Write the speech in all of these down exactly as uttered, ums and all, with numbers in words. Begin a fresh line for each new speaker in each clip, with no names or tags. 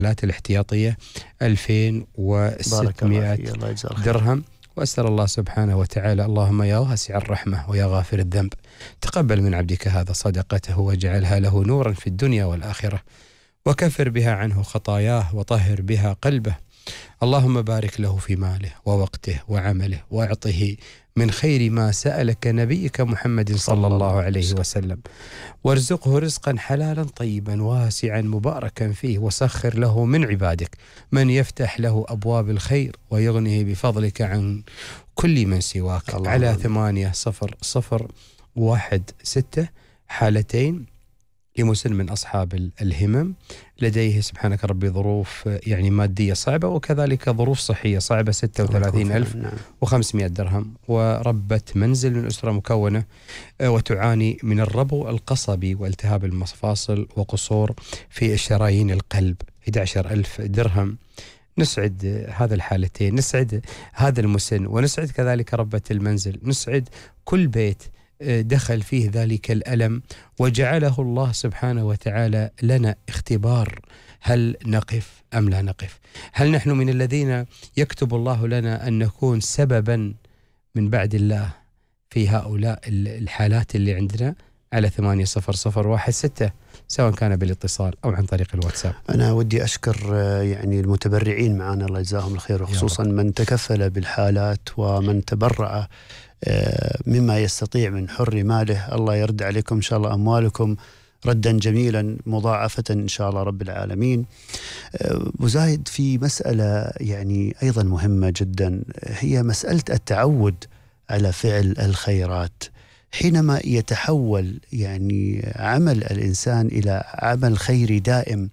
الاحتياطية ألفين وستمائة درهم. وأسأل الله سبحانه وتعالى اللهم يا واسع الرحمة ويا غافر الذنب تقبل من عبدك هذا صدقته واجعلها له نورا في الدنيا والآخرة وكفر بها عنه خطاياه وطهر بها قلبه. اللهم بارك له في ماله ووقته وعمله واعطه من خير ما سألك نبيك محمد صلى الله عليه وسلم، وارزقه رزقا حلالا طيبا واسعا مباركا فيه، وسخر له من عبادك من يفتح له أبواب الخير ويغنيه بفضلك عن كل من سواك. على ثمانية صفر صفر واحد ستة حالتين لمسن من أصحاب الهمم لديه سبحانك ربي ظروف يعني مادية صعبة وكذلك ظروف صحية صعبة، ستة وثلاثين ألف وخمسمائة درهم، وربة منزل من أسرة مكونة وتعاني من الربو القصبي والتهاب المفاصل وقصور في الشرايين القلب، أحد عشر ألف درهم. نسعد هذا الحالتين، نسعد هذا المسن، ونسعد كذلك ربة المنزل، نسعد كل بيت دخل فيه ذلك الألم وجعله الله سبحانه وتعالى لنا اختبار، هل نقف أم لا نقف؟ هل نحن من الذين يكتب الله لنا أن نكون سببا من بعد الله في هؤلاء الحالات اللي عندنا؟ على ثمانية صفر صفر واحد ستة سواء كان بالاتصال أو عن طريق الواتساب.
أنا ودي أشكر يعني المتبرعين معنا الله يجزاهم الخير، وخصوصا من تكفل بالحالات ومن تبرع مما يستطيع من حر ماله. الله يرد عليكم إن شاء الله أموالكم ردا جميلا مضاعفة إن شاء الله رب العالمين. وزايد في مسألة يعني أيضا مهمة جدا، هي مسألة التعود على فعل الخيرات. حينما يتحول يعني عمل الإنسان إلى عمل خيري دائم،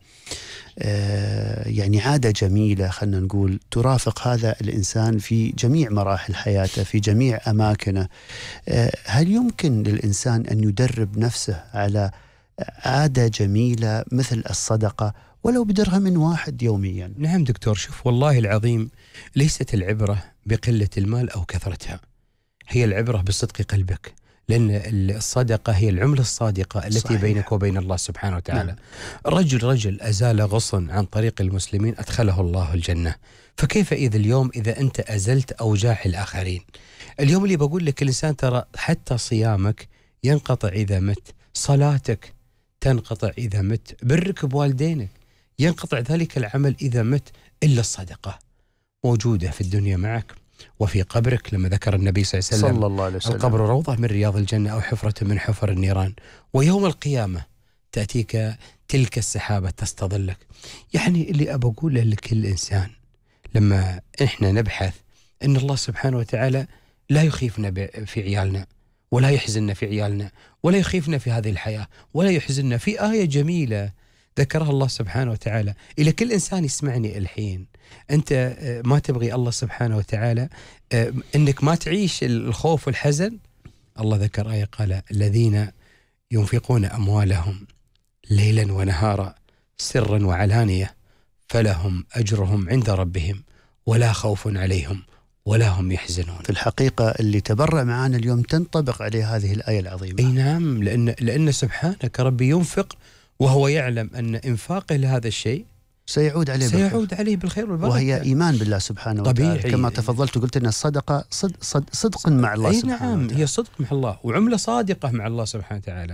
يعني عادة جميلة خلنا نقول ترافق هذا الإنسان في جميع مراحل حياته في جميع أماكنه، هل يمكن للإنسان أن يدرب نفسه على عادة جميلة مثل الصدقة ولو بدرهم واحد يوميا؟
نعم دكتور، شوف والله العظيم ليست العبرة بقلة المال أو كثرتها، هي العبرة بصدق قلبك، لأن الصدقة هي العملة الصادقة التي صحيح. بينك وبين الله سبحانه وتعالى. نعم. رجل رجل أزال غصن عن طريق المسلمين أدخله الله الجنة، فكيف إذا اليوم إذا أنت أزلت أوجاع الآخرين؟ اليوم اللي بقول لك الإنسان ترى حتى صيامك ينقطع إذا مت، صلاتك تنقطع إذا مت، برك بوالدينك ينقطع ذلك العمل إذا مت، إلا الصدقة موجودة في الدنيا معك وفي قبرك. لما ذكر النبي صلى الله عليه وسلم,
صلى الله عليه وسلم
القبر روضة من رياض الجنة أو حفرة من حفر النيران، ويوم القيامة تأتيك تلك السحابة تستظلك. يعني اللي أبى أقوله لكل إنسان لما إحنا نبحث أن الله سبحانه وتعالى لا يخيفنا في عيالنا ولا يحزننا في عيالنا ولا يخيفنا في هذه الحياة ولا يحزننا، في آية جميلة ذكرها الله سبحانه وتعالى إلى كل إنسان يسمعني الحين. أنت ما تبغي الله سبحانه وتعالى أنك ما تعيش الخوف والحزن؟ الله ذكر آية قال الذين ينفقون أموالهم ليلا ونهارا سرا وعلانية فلهم أجرهم عند ربهم ولا خوف عليهم ولا هم يحزنون.
في الحقيقة اللي تبرع معنا اليوم تنطبق عليه هذه الآية العظيمة.
أي نعم، لأن, لأن سبحانك ربي ينفق وهو يعلم أن إنفاقه لهذا الشيء
سيعود عليه
سيعود
بالخير.
عليه بالخير والبركة،
وهي إيمان بالله سبحانه
طبيعي.
وتعالى كما تفضلت وقلت أن الصدقة صد صد صدق مع الله
أي
سبحانه
نعم
وتعالى.
هي صدق مع الله وعملة صادقة مع الله سبحانه وتعالى.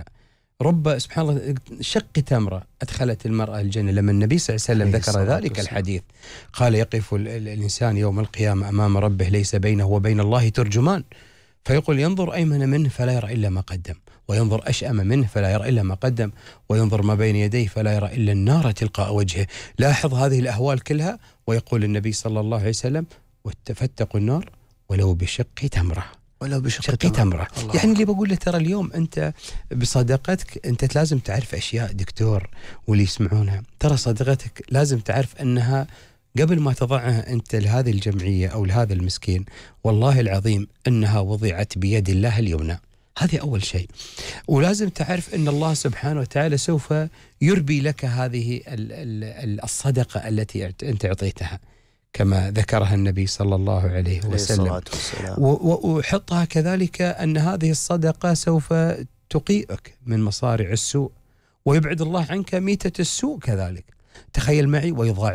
رب سبحان الله شق تمرة أدخلت المرأة الجنة. لما النبي صلى الله عليه وسلم ذكر ذلك الحديث قال يقف الإنسان يوم القيامة أمام ربه ليس بينه وبين الله ترجمان، فيقول ينظر أيمن منه فلا يرى إلا ما قدم، وينظر أشأم منه فلا يرى إلا ما قدم، وينظر ما بين يديه فلا يرى إلا النار تلقاء وجهه. لاحظ هذه الأهوال كلها، ويقول النبي صلى الله عليه وسلم فاتقوا النار ولو بشق تمرة،
ولو بشق
شق تمرة. يعني اللي بقول له ترى اليوم أنت بصدقتك أنت لازم تعرف أشياء دكتور واللي يسمعونها، ترى صدقتك لازم تعرف أنها قبل ما تضعها أنت لهذه الجمعية أو لهذا المسكين والله العظيم أنها وضعت بيد الله اليمنى، هذه أول شيء. ولازم تعرف أن الله سبحانه وتعالى سوف يربي لك هذه الصدقة التي أنت أعطيتها كما ذكرها النبي صلى الله عليه وسلم، وحطها كذلك أن هذه الصدقة سوف تقيئك من مصارع السوء ويبعد الله عنك ميتة السوء كذلك. تخيل معي ويضاعف